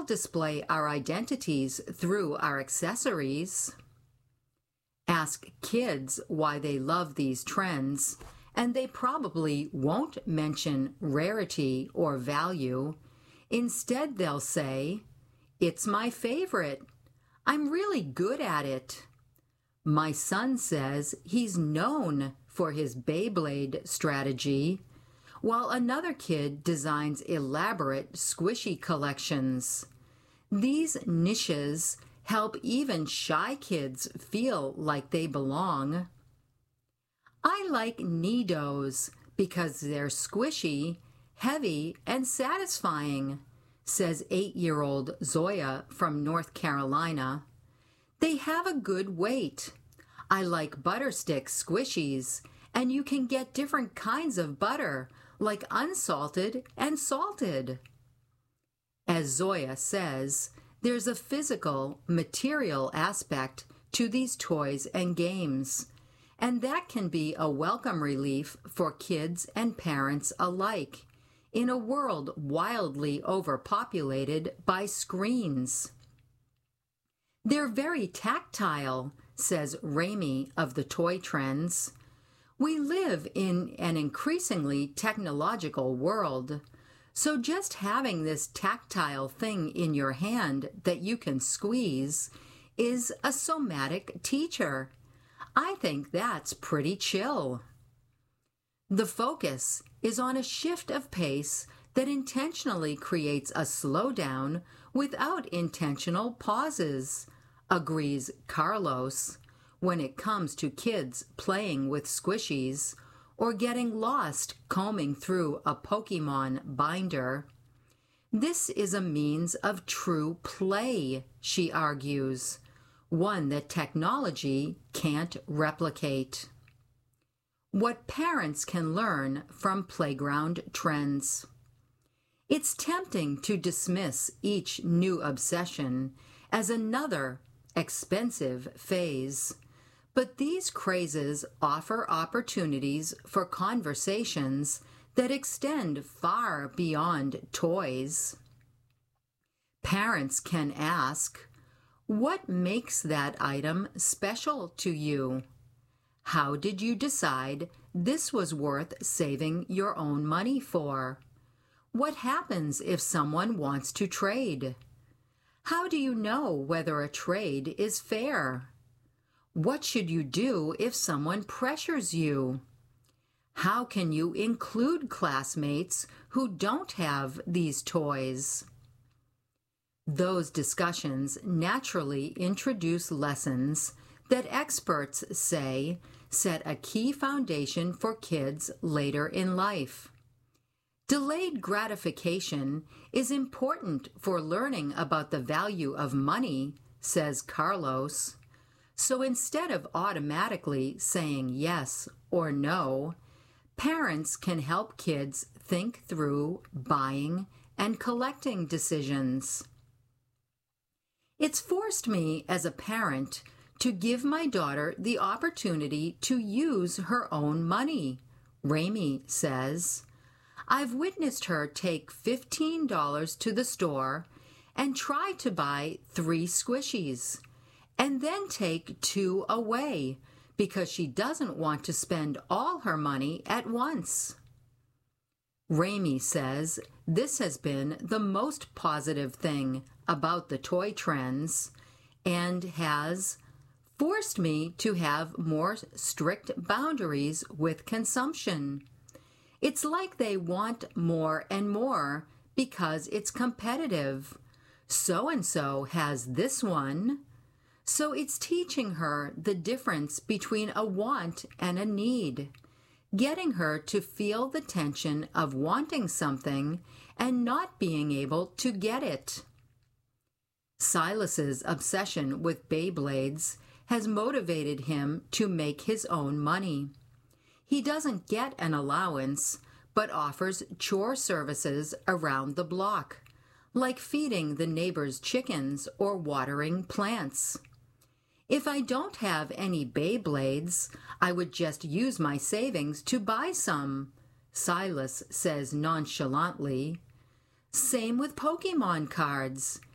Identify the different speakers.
Speaker 1: all display our identities through our accessories. Ask kids why they love these trends, and they probably won't mention rarity or value. Instead, they'll say, "It's my favorite. I'm really good at it." My son says he's known for his Beyblade strategy, while another kid designs elaborate squishy collections. These niches help even shy kids feel like they belong. I like Nidos because they're squishy, heavy, and satisfying, says 8-year-old Zoya from North Carolina. They have a good weight. I like butter stick squishies, and you can get different kinds of butter, like unsalted and salted. As Zoya says, there's a physical, material aspect to these toys and games, and that can be a welcome relief for kids and parents alike in a world wildly overpopulated by screens. They're very tactile, says Rami of the Toy Trends. We live in an increasingly technological world, so just having this tactile thing in your hand that you can squeeze is a somatic teacher. I think that's pretty chill. The focus is on a shift of pace that intentionally creates a slowdown without intentional pauses, agrees Carlos, when it comes to kids playing with squishies or getting lost combing through a Pokemon binder. This is a means of true play, she argues, one that technology can't replicate. What parents can learn from playground trends. It's tempting to dismiss each new obsession as another expensive phase, but these crazes offer opportunities for conversations that extend far beyond toys. Parents can ask, what makes that item special to you? How did you decide this was worth saving your own money for? What happens if someone wants to trade? How do you know whether a trade is fair? What should you do if someone pressures you? How can you include classmates who don't have these toys? Those discussions naturally introduce lessons that experts say set a key foundation for kids later in life. Delayed gratification is important for learning about the value of money, says Carlos. So instead of automatically saying yes or no, parents can help kids think through buying and collecting decisions. It's forced me as a parent to give my daughter the opportunity to use her own money, Rami says. I've witnessed her take $15 to the store and try to buy 3 squishies, and then take 2 away because she doesn't want to spend all her money at once. Rami says this has been the most positive thing about the toy trends and has forced me to have more strict boundaries with consumption. It's like they want more and more because it's competitive. So-and-so has this one. So it's teaching her the difference between a want and a need, getting her to feel the tension of wanting something and not being able to get it. Silas's obsession with Beyblades has motivated him to make his own money. He doesn't get an allowance, but offers chore services around the block, like feeding the neighbor's chickens or watering plants. If I don't have any Beyblades, I would just use my savings to buy some, Silas says nonchalantly. Same with Pokemon cards.